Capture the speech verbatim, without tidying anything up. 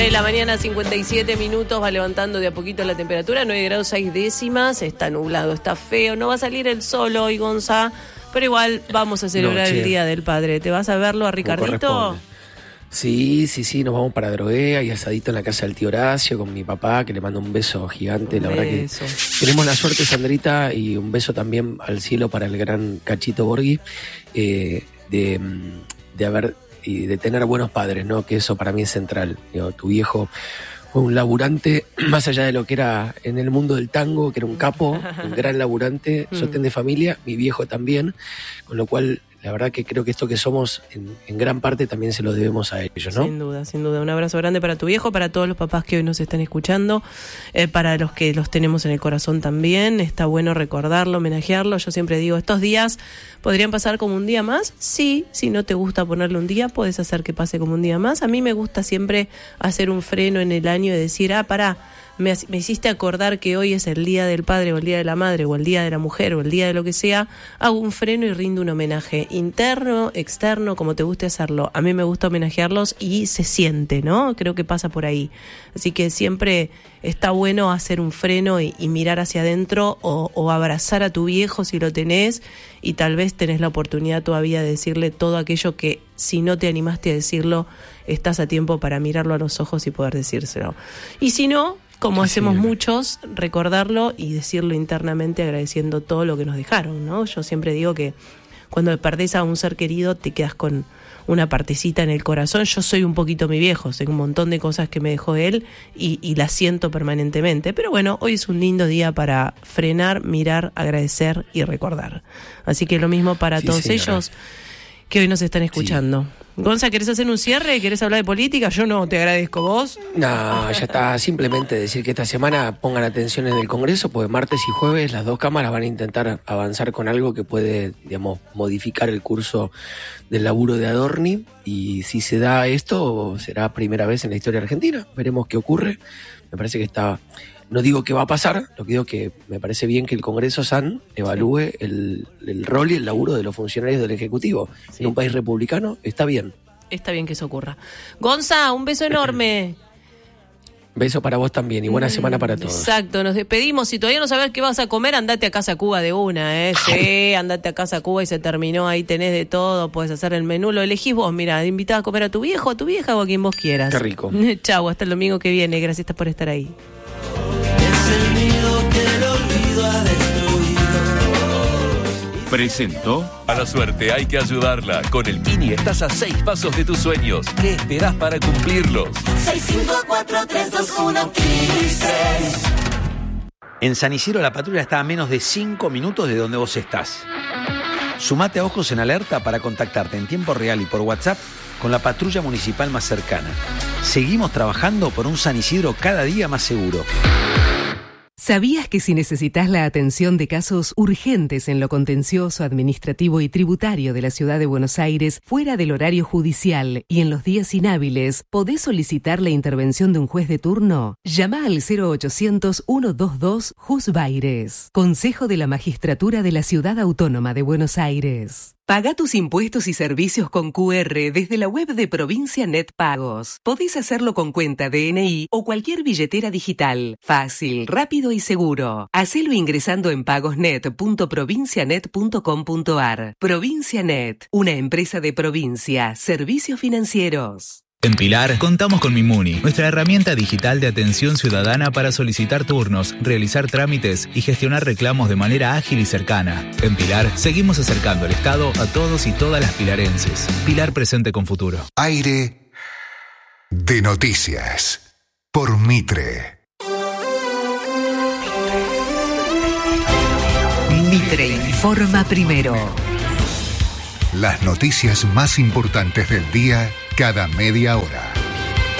De la mañana, cincuenta y siete minutos, va levantando de a poquito la temperatura, nueve grados seis décimas, está nublado, está feo, no va a salir el sol hoy, Gonza, pero igual vamos a celebrar no, el Día del Padre. ¿Te vas a verlo a Ricardito? Sí, sí, sí, nos vamos para Droguea y asadito en la casa del tío Horacio con mi papá, que le mando un beso gigante. Un la beso. Verdad que tenemos la suerte, Sandrita, y un beso también al cielo para el gran Cachito Borghi, eh, de, de haber y de tener buenos padres, ¿no? Que eso para mí es central. Digo, tu viejo fue un laburante, más allá de lo que era en el mundo del tango, que era un capo, un gran laburante, sostén de familia, mi viejo también, con lo cual la verdad que creo que esto que somos en, en gran parte también se lo debemos a ellos, ¿no? Sin duda, sin duda. Un abrazo grande para tu viejo, para todos los papás que hoy nos están escuchando, eh, para los que los tenemos en el corazón también. Está bueno recordarlo, homenajearlo. Yo siempre digo, estos días podrían pasar como un día más. Sí, si no te gusta ponerle un día, puedes hacer que pase como un día más. A mí me gusta siempre hacer un freno en el año y decir, ah, pará, Me, me hiciste acordar que hoy es el Día del Padre o el Día de la Madre o el Día de la Mujer o el Día de lo que sea, hago un freno y rindo un homenaje interno, externo, como te guste hacerlo. A mí me gusta homenajearlos y se siente, ¿no? Creo que pasa por ahí. Así que siempre está bueno hacer un freno y, y mirar hacia adentro o, o abrazar a tu viejo si lo tenés y tal vez tenés la oportunidad todavía de decirle todo aquello que si no te animaste a decirlo, estás a tiempo para mirarlo a los ojos y poder decírselo. Y si no, como hacemos muchos, recordarlo y decirlo internamente agradeciendo todo lo que nos dejaron, ¿no? Yo siempre digo que cuando perdés a un ser querido te quedas con una partecita en el corazón. Yo soy un poquito mi viejo, sé un montón de cosas que me dejó él y, y las siento permanentemente. Pero bueno, hoy es un lindo día para frenar, mirar, agradecer y recordar. Así que lo mismo para sí, todos señora. ellos que hoy nos están escuchando. Sí. Gonza, ¿querés hacer un cierre? ¿Querés hablar de política? Yo no, te agradezco. ¿Vos? No, ya está. Simplemente decir que esta semana pongan atención en el Congreso, porque martes y jueves las dos cámaras van a intentar avanzar con algo que puede, digamos, modificar el curso del laburo de Adorni. Y si se da esto, será primera vez en la historia argentina. Veremos qué ocurre. Me parece que está... No digo que va a pasar, lo que digo que me parece bien que el Congreso San evalúe el, el rol y el laburo de los funcionarios del Ejecutivo. Sí. En un país republicano está bien. Está bien que eso ocurra. Gonza, un beso enorme. Beso para vos también y buena mm, semana para todos. Exacto, nos despedimos. Si todavía no sabés qué vas a comer, andate a Casa Cuba de una, ¿eh? Sí, andate a Casa Cuba y se terminó. Ahí tenés de todo, podés hacer el menú. Lo elegís vos, mirá, invitás a comer a tu viejo, a tu vieja o a quien vos quieras. Qué rico. Chau, hasta el domingo que viene. Gracias por estar ahí. El nido que el olvido ha destruido. Presentó. A la suerte hay que ayudarla. Con el Kini estás a seis pasos de tus sueños. ¿Qué esperás para cumplirlos? seis cinco cuatro tres dos uno Kini seis. En San Isidro la patrulla está a menos de cinco minutos de donde vos estás. Sumate a Ojos en Alerta para contactarte en tiempo real y por WhatsApp con la patrulla municipal más cercana. Seguimos trabajando por un San Isidro cada día más seguro. ¿Sabías que si necesitas la atención de casos urgentes en lo contencioso, administrativo y tributario de la Ciudad de Buenos Aires, fuera del horario judicial y en los días inhábiles, podés solicitar la intervención de un juez de turno? Llama al cero ochocientos, ciento veintidós, Jusbaires. Consejo de la Magistratura de la Ciudad Autónoma de Buenos Aires. Paga tus impuestos y servicios con Q R desde la web de Provincia Net Pagos. Podés hacerlo con cuenta D N I o cualquier billetera digital. Fácil, rápido y seguro. Hacelo ingresando en pagosnet punto provincianet punto com punto ar. Provincia Net, una empresa de provincia, servicios financieros. En Pilar, contamos con Mimuni, nuestra herramienta digital de atención ciudadana para solicitar turnos, realizar trámites y gestionar reclamos de manera ágil y cercana. En Pilar, seguimos acercando el Estado a todos y todas las pilarenses. Pilar presente con futuro. Aire de noticias por Mitre. Mitre informa primero. Las noticias más importantes del día cada media hora.